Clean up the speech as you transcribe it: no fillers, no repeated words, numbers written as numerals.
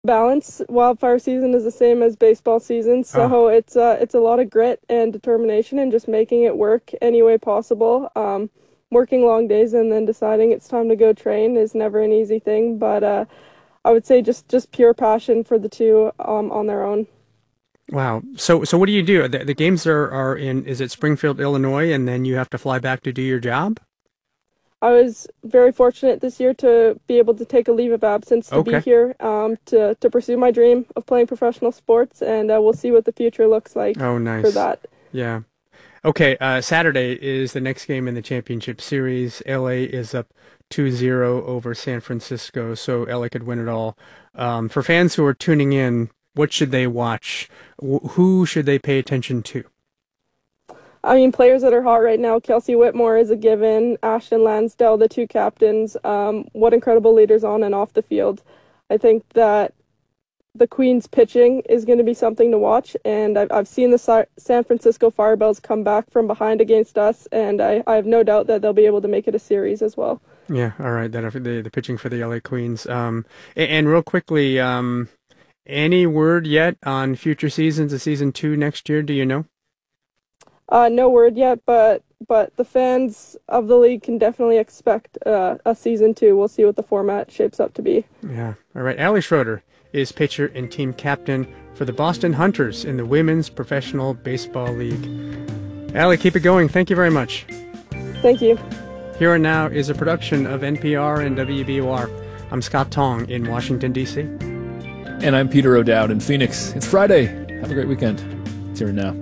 balance. Wildfire season is the same as baseball season, Oh, so it's a lot of grit and determination and just making it work any way possible. Working long days and then deciding it's time to go train is never an easy thing, but I would say just pure passion for the two on their own. wow. So what do you do? The games are in, is it Springfield, Illinois, and then you have to fly back to do your job? I was very fortunate this year to be able to take a leave of absence to be Okay. here to pursue my dream of playing professional sports, and we'll see what the future looks like Oh, for nice. that. Yeah. Okay, Saturday is the next game in the championship series. LA is up 2-0 over San Francisco, so LA could win it all. For fans who are tuning in, what should they watch? Who should they pay attention to? I mean, players that are hot right now, Kelsey Whitmore is a given, Ashton Lansdale, the two captains. What incredible leaders on and off the field. I think that the Queens pitching is going to be something to watch, and I've seen the San Francisco Firebells come back from behind against us, and I have no doubt that they'll be able to make it a series as well. Yeah, all right, that the pitching for the LA Queens. And real quickly, any word yet on future seasons, a season two next year? Do you know? No word yet, but the fans of the league can definitely expect a season two. We'll see what the format shapes up to be. Yeah. All right. Allie Schroeder is pitcher and team captain for the Boston Hunters in the Women's Professional Baseball League. Allie, keep it going. Thank you very much. Thank you. Here and Now is a production of NPR and WBOR. I'm Scott Tong in Washington, D.C. And I'm Peter O'Dowd in Phoenix. It's Friday. Have a great weekend. It's Here and Now.